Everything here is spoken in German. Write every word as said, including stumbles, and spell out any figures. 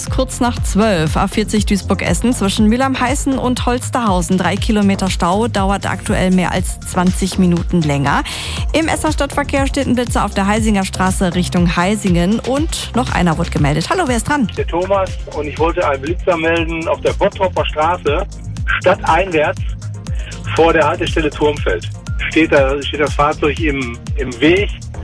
Kurz nach zwölf, A vierzig Duisburg-Essen zwischen Mülheim-Heißen und Holsterhausen. Drei Kilometer Stau, dauert aktuell mehr als zwanzig Minuten länger. Im Essener Stadtverkehr steht ein Blitzer auf der Heisinger Straße Richtung Heisingen und noch einer wurde gemeldet. Hallo, wer ist dran? Der Thomas, und ich wollte einen Blitzer melden auf der Bottroper Straße, stadteinwärts vor der Haltestelle Turmfeld. Steht, da, steht das Fahrzeug im, im Weg